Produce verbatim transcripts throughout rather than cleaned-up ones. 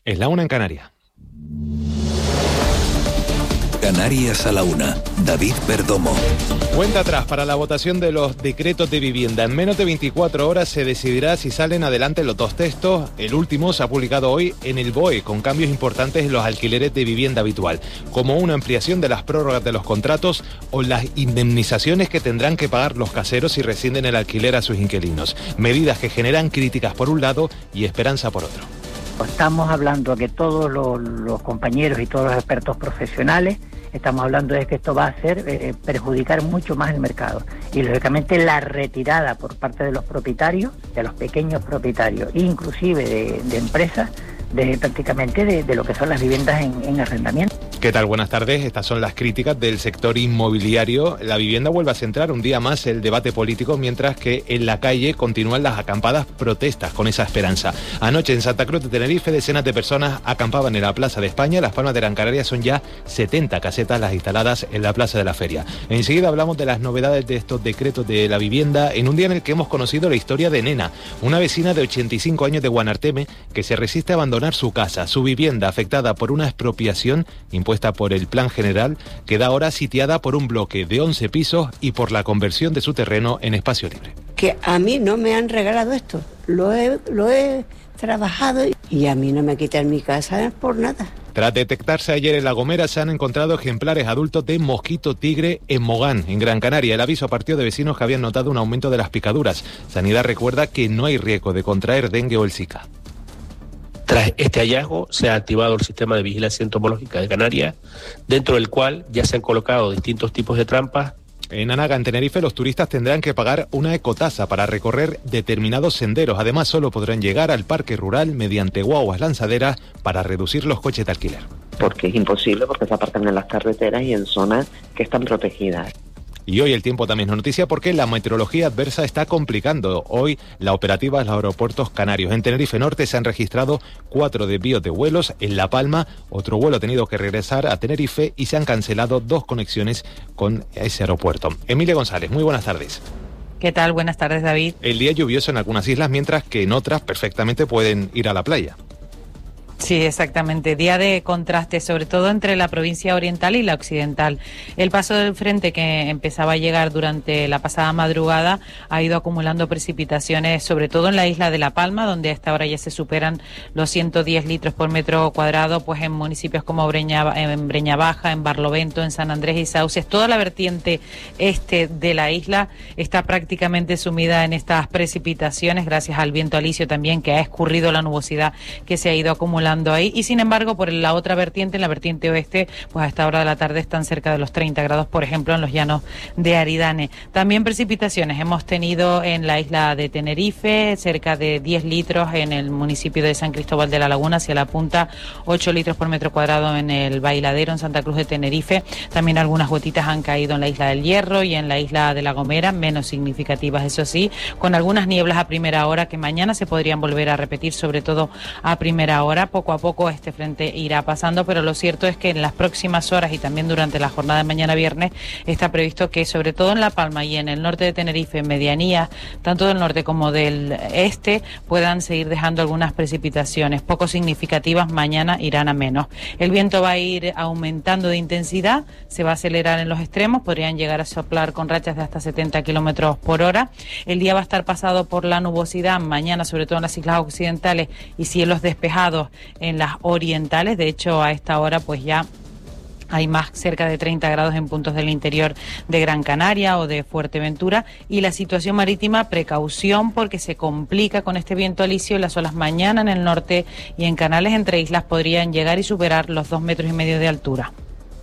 Es la una en Canarias. Canarias a la una. David Perdomo. Cuenta atrás para la votación de los decretos de vivienda. En menos de veinticuatro horas se decidirá si salen adelante los dos textos. El último se ha publicado hoy en el B O E, con cambios importantes en los alquileres de vivienda habitual, como una ampliación de las prórrogas de los contratos o las indemnizaciones que tendrán que pagar los caseros si rescinden el alquiler a sus inquilinos. Medidas que generan críticas por un lado y esperanza por otro. Estamos hablando que todos los, los compañeros y todos los expertos profesionales estamos hablando de que esto va a hacer eh, perjudicar mucho más el mercado y lógicamente la retirada por parte de los propietarios, de los pequeños propietarios e inclusive de, de empresas de prácticamente de, de lo que son las viviendas en, en arrendamiento. ¿Qué tal? Buenas tardes. Estas son las críticas del sector inmobiliario. La vivienda vuelve a centrar un día más el debate político, mientras que en la calle continúan las acampadas protestas con esa esperanza. Anoche en Santa Cruz de Tenerife decenas de personas acampaban en la Plaza de España. Las Palmas de Gran Canaria son ya setenta casetas las instaladas en la Plaza de la Feria. Enseguida hablamos de las novedades de estos decretos de la vivienda en un día en el que hemos conocido la historia de Nena, una vecina de ochenta y cinco años de Guanarteme que se resiste a abandonar su casa. Su vivienda, afectada por una expropiación impuesta por el Plan General, queda ahora sitiada por un bloque de once pisos y por la conversión de su terreno en espacio libre. Que a mí no me han regalado esto, lo he, lo he trabajado y a mí no me quitan mi casa por nada. Tras detectarse ayer en La Gomera, se han encontrado ejemplares adultos de mosquito tigre en Mogán, en Gran Canaria. El aviso partió de vecinos que habían notado un aumento de las picaduras. Sanidad recuerda que no hay riesgo de contraer dengue o el Zika. Tras este hallazgo, se ha activado el sistema de vigilancia entomológica de Canarias, dentro del cual ya se han colocado distintos tipos de trampas. En Anaga, en Tenerife, los turistas tendrán que pagar una ecotasa para recorrer determinados senderos. Además, solo podrán llegar al parque rural mediante guaguas lanzaderas para reducir los coches de alquiler. Porque es imposible, porque se aparcan en las carreteras y en zonas que están protegidas. Y hoy el tiempo también es noticia porque la meteorología adversa está complicando hoy la operativa en los aeropuertos canarios. En Tenerife Norte se han registrado cuatro desvíos de vuelos. En La Palma, otro vuelo ha tenido que regresar a Tenerife y se han cancelado dos conexiones con ese aeropuerto. Emilia González, muy buenas tardes. ¿Qué tal? Buenas tardes, David. El día lluvioso en algunas islas, mientras que en otras perfectamente pueden ir a la playa. Sí, exactamente. Día de contraste, sobre todo entre la provincia oriental y la occidental. El paso del frente que empezaba a llegar durante la pasada madrugada ha ido acumulando precipitaciones, sobre todo en la isla de La Palma, donde a esta hora ya se superan los ciento diez litros por metro cuadrado, pues en municipios como Breña, en Breña Baja, en Barlovento, en San Andrés y Sauces. Toda la vertiente este de la isla está prácticamente sumida en estas precipitaciones, gracias al viento alisio también, que ha escurrido la nubosidad que se ha ido acumulando ahí, y sin embargo por la otra vertiente, en la vertiente oeste, pues a esta hora de la tarde están cerca de los treinta grados, por ejemplo en los llanos de Aridane. También precipitaciones hemos tenido en la isla de Tenerife, cerca de diez litros en el municipio de San Cristóbal de la Laguna hacia la punta, ocho litros por metro cuadrado en el Bailadero en Santa Cruz de Tenerife. También algunas gotitas han caído en la isla del Hierro y en la isla de La Gomera, menos significativas eso sí, con algunas nieblas a primera hora que mañana se podrían volver a repetir, sobre todo a primera hora. Poco a poco este frente irá pasando, pero lo cierto es que en las próximas horas y también durante la jornada de mañana viernes está previsto que sobre todo en La Palma y en el norte de Tenerife, en medianías tanto del norte como del este, puedan seguir dejando algunas precipitaciones poco significativas. Mañana irán a menos. El viento va a ir aumentando de intensidad, se va a acelerar en los extremos, podrían llegar a soplar con rachas de hasta setenta kilómetros por hora. El día va a estar pasado por la nubosidad, mañana sobre todo en las islas occidentales y cielos despejados en las orientales. De hecho, a esta hora pues ya hay más cerca de treinta grados en puntos del interior de Gran Canaria o de Fuerteventura. Y la situación marítima, precaución porque se complica con este viento alisio. Las olas mañana en el norte y en canales entre islas podrían llegar y superar los dos metros y medio de altura.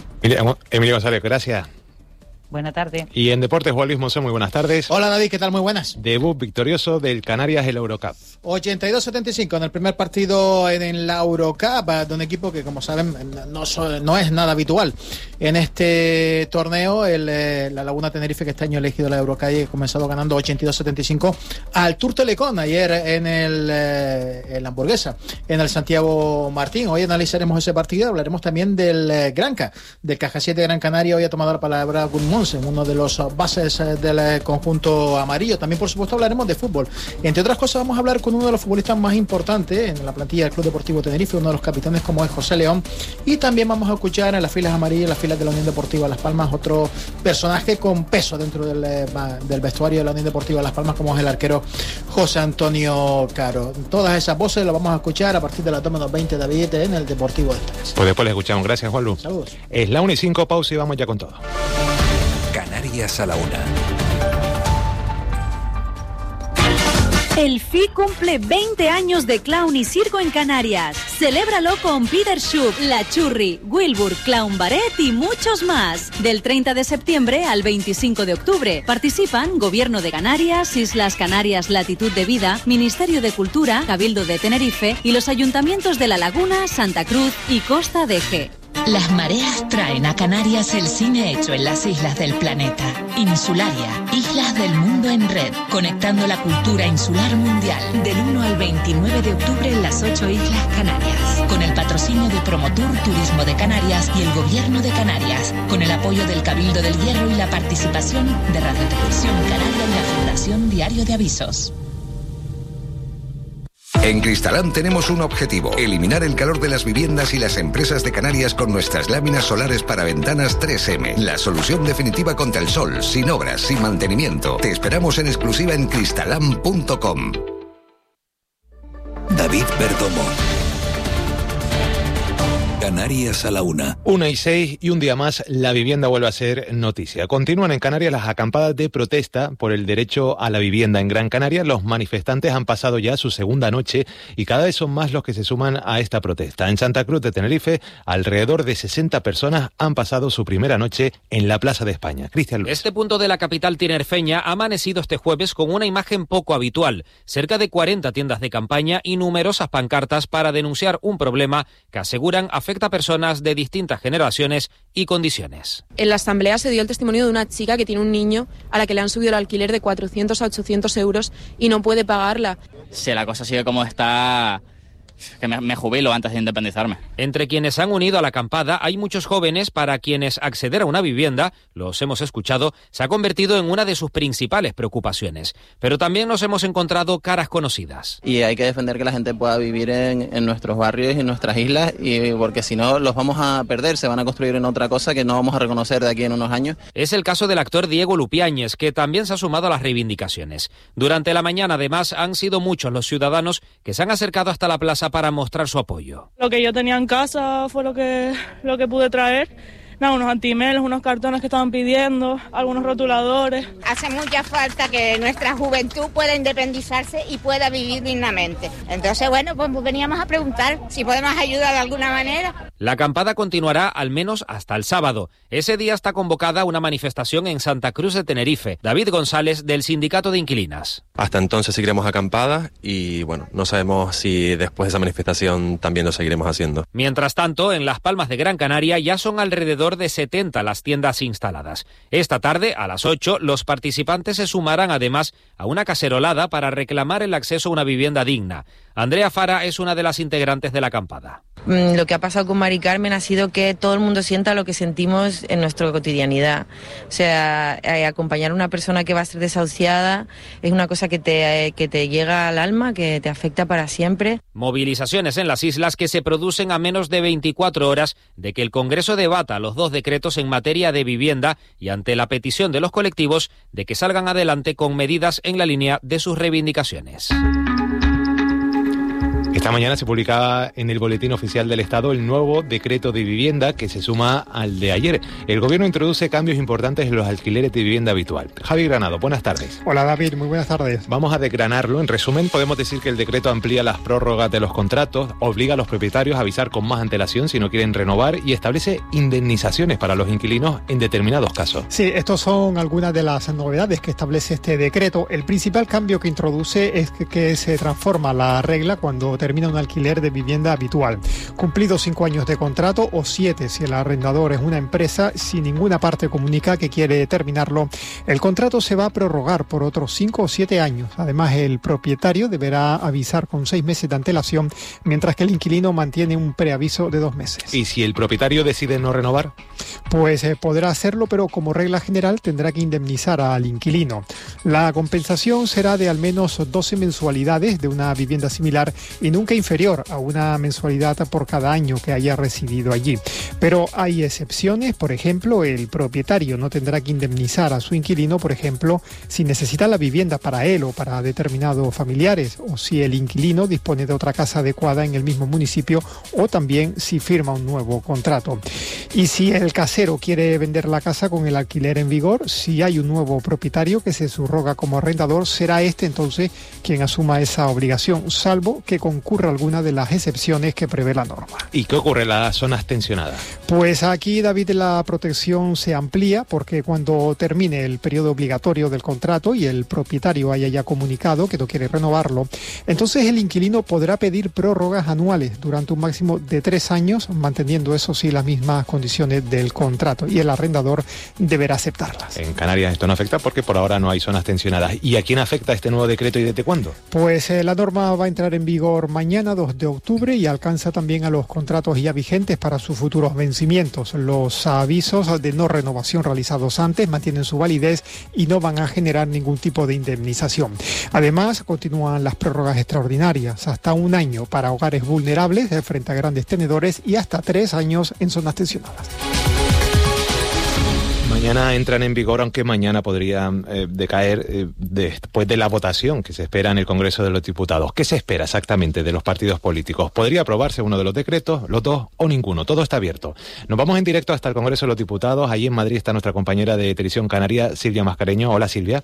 Emilio González, gracias. Buenas tardes. Y en deportes, Juan Luis Monzón, muy buenas tardes. Hola David, ¿qué tal? Muy buenas. Debut victorioso del Canarias en la Eurocup. ochenta y dos setenta y cinco en el primer partido en, en la Eurocup, de un equipo que, como saben, no, no es nada habitual en este torneo. El, eh, la Laguna Tenerife, que este año ha elegido la Eurocup, y ha comenzado ganando ochenta y dos setenta y cinco al Tour Telecom ayer en el eh, en la Hamburguesa, en el Santiago Martín. Hoy analizaremos ese partido, hablaremos también del eh, Granca, del Caja siete Gran Canaria. Hoy ha tomado la palabra Gunmón Monsen, uno de los bases del conjunto amarillo. También, por supuesto, hablaremos de fútbol. Entre otras cosas, vamos a hablar con uno de los futbolistas más importantes en la plantilla del Club Deportivo Tenerife, uno de los capitanes como es José León. Y también vamos a escuchar en las filas amarillas, en las filas de la Unión Deportiva Las Palmas, otro personaje con peso dentro del, del vestuario de la Unión Deportiva Las Palmas, como es el arquero José Antonio Caro. Todas esas voces las vamos a escuchar a partir de la toma menos veinte, David, en el Deportivo de esta casa. Pues después le escuchamos. Gracias, Juanlu. Saludos. Es la una y cinco, pausa y vamos ya con todo. Canarias a la una. El F I cumple veinte años de clown y circo en Canarias. Celébralo con Peter Schupp, La Churri, Wilbur, Clown Barret y muchos más. Del treinta de septiembre al veinticinco de octubre. Participan Gobierno de Canarias, Islas Canarias Latitud de Vida, Ministerio de Cultura, Cabildo de Tenerife y los ayuntamientos de La Laguna, Santa Cruz y Costa de G. Las mareas traen a Canarias el cine hecho en las islas del planeta. Insularia, Islas del Mundo en Red, conectando la cultura insular mundial. Del uno al veintinueve de octubre en las ocho Islas Canarias. Con el patrocinio de Promotur Turismo de Canarias y el Gobierno de Canarias. Con el apoyo del Cabildo del Hierro y la participación de Radio Televisión Canaria y la Fundación Diario de Avisos. En Cristalam tenemos un objetivo: eliminar el calor de las viviendas y las empresas de Canarias con nuestras láminas solares para ventanas tres eme. La solución definitiva contra el sol, sin obras, sin mantenimiento. Te esperamos en exclusiva en cristalam punto com. David Perdomo. Canarias a la una. Una y seis y un día más la vivienda vuelve a ser noticia. Continúan en Canarias las acampadas de protesta por el derecho a la vivienda en Gran Canaria. Los manifestantes han pasado ya su segunda noche y cada vez son más los que se suman a esta protesta. En Santa Cruz de Tenerife, alrededor de sesenta personas han pasado su primera noche en la Plaza de España. Cristian Luis. Este punto de la capital tinerfeña ha amanecido este jueves con una imagen poco habitual. Cerca de cuarenta tiendas de campaña y numerosas pancartas para denunciar un problema que aseguran afecta a personas de distintas generaciones y condiciones. En la asamblea se dio el testimonio de una chica que tiene un niño a la que le han subido el alquiler de cuatrocientos a ochocientos euros y no puede pagarla. Si la cosa sigue como está, que me, me jubilo antes de independizarme. Entre quienes han unido a la acampada hay muchos jóvenes para quienes acceder a una vivienda, los hemos escuchado, se ha convertido en una de sus principales preocupaciones. Pero también nos hemos encontrado caras conocidas. Y hay que defender que la gente pueda vivir en, en nuestros barrios y en nuestras islas, y porque si no los vamos a perder, se van a construir en otra cosa que no vamos a reconocer de aquí en unos años. Es el caso del actor Diego Lupiáñez, que también se ha sumado a las reivindicaciones. Durante la mañana, además, han sido muchos los ciudadanos que se han acercado hasta la plaza para mostrar su apoyo. Lo que yo tenía en casa fue lo que, lo que pude traer. Nada, unos antimeles, unos cartones que estaban pidiendo, algunos rotuladores. Hace mucha falta que nuestra juventud pueda independizarse y pueda vivir dignamente. Entonces, bueno, pues veníamos a preguntar si podemos ayudar de alguna manera. La acampada continuará al menos hasta el sábado. Ese día está convocada una manifestación en Santa Cruz de Tenerife. David González, del Sindicato de Inquilinas. Hasta entonces seguiremos acampadas y, bueno, no sabemos si después de esa manifestación también lo seguiremos haciendo. Mientras tanto, en Las Palmas de Gran Canaria ya son alrededor de setenta las tiendas instaladas. Esta tarde, a las ocho, los participantes se sumarán además a una cacerolada para reclamar el acceso a una vivienda digna. Andrea Fara es una de las integrantes de la acampada. Lo que ha pasado con Mari Carmen ha sido que todo el mundo sienta lo que sentimos en nuestra cotidianidad. O sea, eh, acompañar a una persona que va a ser desahuciada es una cosa que te, eh, que te llega al alma, que te afecta para siempre. Movilizaciones en las islas que se producen a menos de veinticuatro horas de que el Congreso debata los dos decretos en materia de vivienda y ante la petición de los colectivos de que salgan adelante con medidas en la línea de sus reivindicaciones. Esta mañana se publicaba en el Boletín Oficial del Estado el nuevo decreto de vivienda que se suma al de ayer. El Gobierno introduce cambios importantes en los alquileres de vivienda habitual. Javi Granado, buenas tardes. Hola David, muy buenas tardes. Vamos a desgranarlo. En resumen, podemos decir que el decreto amplía las prórrogas de los contratos, obliga a los propietarios a avisar con más antelación si no quieren renovar y establece indemnizaciones para los inquilinos en determinados casos. Sí, estos son algunas de las novedades que establece este decreto. El principal cambio que introduce es que, que se transforma la regla cuando termina un alquiler de vivienda habitual. Cumplidos cinco años de contrato o siete si el arrendador es una empresa, si ninguna parte comunica que quiere terminarlo, el contrato se va a prorrogar por otros cinco o siete años. Además, el propietario deberá avisar con seis meses de antelación, mientras que el inquilino mantiene un preaviso de dos meses. ¿Y si el propietario decide no renovar? Pues eh, podrá hacerlo, pero como regla general tendrá que indemnizar al inquilino. La compensación será de al menos doce mensualidades de una vivienda similar y nunca inferior a una mensualidad por cada año que haya residido allí. Pero hay excepciones. Por ejemplo, el propietario no tendrá que indemnizar a su inquilino, por ejemplo, si necesita la vivienda para él o para determinados familiares, o si el inquilino dispone de otra casa adecuada en el mismo municipio, o también si firma un nuevo contrato. Y si el casero quiere vender la casa con el alquiler en vigor, si hay un nuevo propietario que se subroga como arrendador, será este entonces quien asuma esa obligación, salvo que concurra alguna de las excepciones que prevé la norma. ¿Y qué ocurre en las zonas tensionadas? Pues aquí, David, la protección se amplía porque cuando termine el periodo obligatorio del contrato y el propietario haya ya comunicado que no quiere renovarlo, entonces el inquilino podrá pedir prórrogas anuales durante un máximo de tres años, manteniendo eso sí las mismas condiciones del contrato, y el arrendador deberá aceptarlas. En Canarias esto no afecta porque por ahora no hay zonas tensionadas. ¿Y a quién afecta este nuevo decreto y desde cuándo? Pues eh, la norma va a entrar en vigor mañana, dos de octubre, y alcanza también a los contratos ya vigentes para sus futuros vencimientos. Los avisos de no renovación realizados antes mantienen su validez y no van a generar ningún tipo de indemnización. Además, continúan las prórrogas extraordinarias, hasta un año para hogares vulnerables eh, frente a grandes tenedores y hasta tres años en zonas tensionadas. Mañana entran en vigor, aunque mañana podrían eh, decaer eh, después de la votación que se espera en el Congreso de los Diputados. ¿Qué se espera exactamente de los partidos políticos? ¿Podría aprobarse uno de los decretos, los dos o ninguno? Todo está abierto. Nos vamos en directo hasta el Congreso de los Diputados. Allí en Madrid está nuestra compañera de Televisión Canaria, Silvia Mascareño. Hola, Silvia.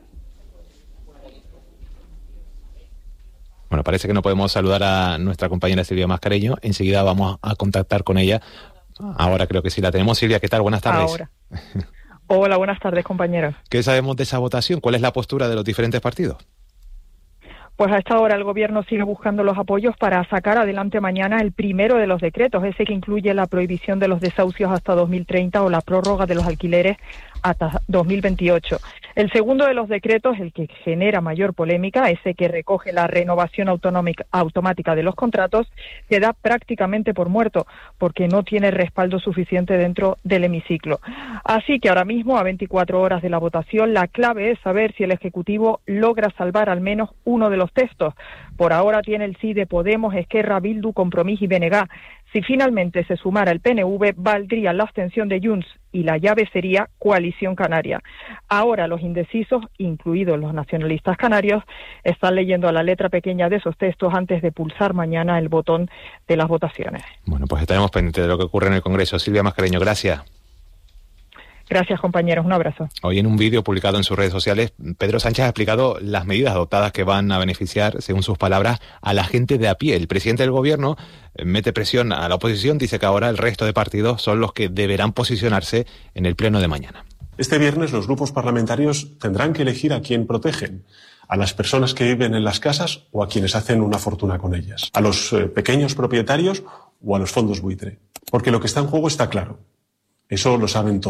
Bueno, parece que no podemos saludar a nuestra compañera Silvia Mascareño. Enseguida vamos a contactar con ella. Ahora creo que sí la tenemos. Silvia, ¿qué tal? Buenas tardes. Ahora. Hola, buenas tardes, compañeros. ¿Qué sabemos de esa votación? ¿Cuál es la postura de los diferentes partidos? Pues a esta hora el Gobierno sigue buscando los apoyos para sacar adelante mañana el primero de los decretos, ese que incluye la prohibición de los desahucios hasta dos mil treinta o la prórroga de los alquileres hasta dos mil veintiocho. El segundo de los decretos, el que genera mayor polémica, ese que recoge la renovación autonómica, automática de los contratos, queda prácticamente por muerto, porque no tiene respaldo suficiente dentro del hemiciclo. Así que ahora mismo, a veinticuatro horas de la votación, la clave es saber si el Ejecutivo logra salvar al menos uno de los textos. Por ahora tiene el sí de Podemos, Esquerra, Bildu, Compromís y B N G. Si finalmente se sumara el P N V, valdría la abstención de Junts y la llave sería Coalición Canaria. Ahora los indecisos, incluidos los nacionalistas canarios, están leyendo a la letra pequeña de esos textos antes de pulsar mañana el botón de las votaciones. Bueno, pues estaremos pendientes de lo que ocurre en el Congreso. Silvia Mascareño, gracias. Gracias, compañeros. Un abrazo. Hoy en un vídeo publicado en sus redes sociales, Pedro Sánchez ha explicado las medidas adoptadas que van a beneficiar, según sus palabras, a la gente de a pie. El presidente del Gobierno mete presión a la oposición, dice que ahora el resto de partidos son los que deberán posicionarse en el pleno de mañana. Este viernes los grupos parlamentarios tendrán que elegir a quién protegen. A las personas que viven en las casas o a quienes hacen una fortuna con ellas. A los eh, pequeños propietarios o a los fondos buitre. Porque lo que está en juego está claro. Eso lo saben todos.